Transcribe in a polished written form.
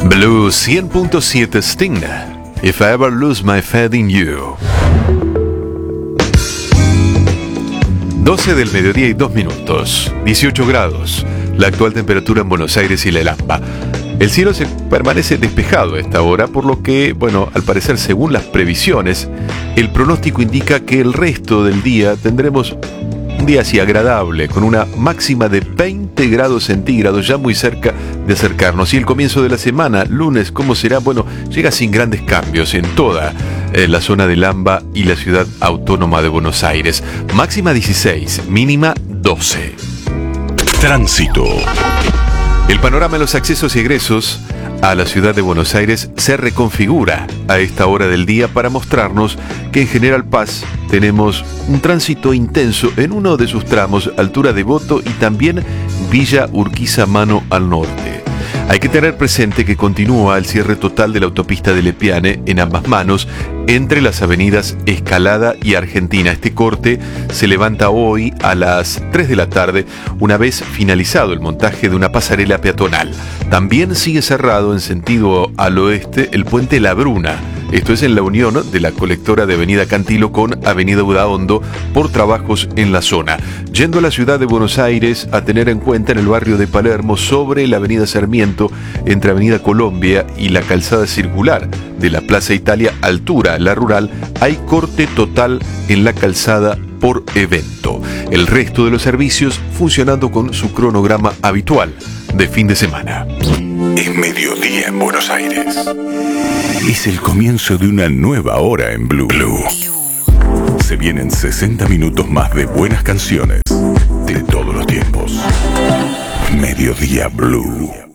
Blue 100.7 Sting. If I ever lose my faith in you. 12 del mediodía y 2 minutos. 18 grados. La actual temperatura en Buenos Aires y La Lampa. El cielo se permanece despejado a esta hora, por lo que, al parecer, según las previsiones, el pronóstico indica que el resto del día tendremos un día así agradable, con una máxima de 20 grados centígrados, ya muy cerca de acercarnos. Y el comienzo de la semana, lunes, ¿cómo será? Llega sin grandes cambios en toda la zona de Lamba y la ciudad autónoma de Buenos Aires. Máxima 16, mínima 12. Tránsito. El panorama de los accesos y egresos a la ciudad de Buenos Aires se reconfigura a esta hora del día para mostrarnos que en General Paz tenemos un tránsito intenso en uno de sus tramos, altura Devoto y también Villa Urquiza Mano al norte. Hay que tener presente que continúa el cierre total de la autopista de Lepiane en ambas manos entre las avenidas Escalada y Argentina. Este corte se levanta hoy a las 3 de la tarde, una vez finalizado el montaje de una pasarela peatonal. También sigue cerrado en sentido al oeste el puente La Bruna. Esto es en la unión de la colectora de Avenida Cantilo con Avenida Udaondo por trabajos en la zona. Yendo a la ciudad de Buenos Aires, a tener en cuenta en el barrio de Palermo, sobre la Avenida Sarmiento, entre Avenida Colombia y la calzada circular de la Plaza Italia, altura La Rural, hay corte total en la calzada por evento. El resto de los servicios funcionando con su cronograma habitual de fin de semana. Es mediodía en Buenos Aires. Es el comienzo de una nueva hora en Blue. Se vienen 60 minutos más de buenas canciones de todos los tiempos. Mediodía Blue.